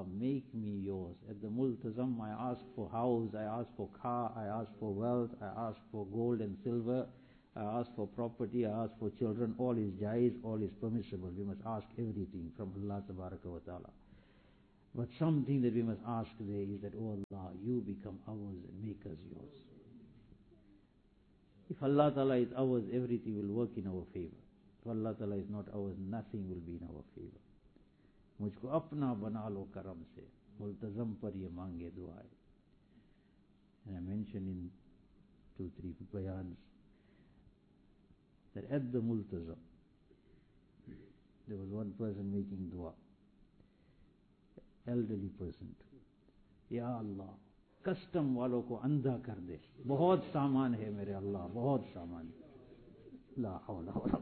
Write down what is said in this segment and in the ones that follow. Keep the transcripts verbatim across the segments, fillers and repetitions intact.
Allah, make me yours. At the multazam, I ask for house, I ask for car, I ask for wealth, I ask for gold and silver, I ask for property, I ask for children. All is jaiz, all is permissible. We must ask everything from Allah tabaraka wa ta'ala. But something that we must ask there is that, oh Allah, you become ours and make us yours. If Allah Ta'ala is ours, everything will work in our favor. If Allah Ta'ala is not ours, nothing will be in our favor. मुझको अपना बना लो करम से, मुल्तज़म पर ये मांगे दुआएं. And I mentioned in two, three bayans that at the multazam, there was one person making dua, elderly person. Ya Allah, custom वालों को अंधा कर दे, बहुत सामान है मेरे अल्लाह, बहुत सामान. ला हौला वला.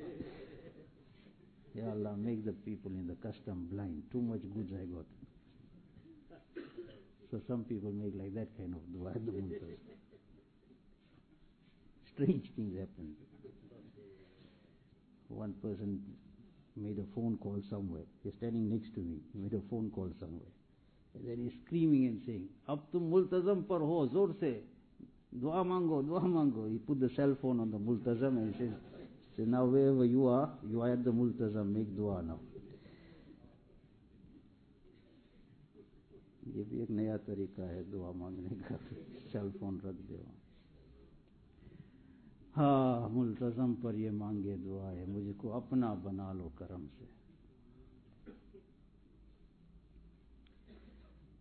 Ya Allah, make the people in the custom blind. Too much goods I got. So some people make like that kind of dua at the multazam. Strange things happen. One person made a phone call somewhere. He's standing next to me. He made a phone call somewhere. And then he's screaming and saying, Ab tum multazam par ho, zor se, dua mango, dua mango. He put the cell phone on the multazam and he says, so now wherever you are, you are at the multazam, make dua now. ये भी एक नया तरीका है दुआ मांगने का, cell phone रख दो. हाँ, मुल्तज़म पर ये मांगे दुआ है, मुझको अपना बना लो करम से.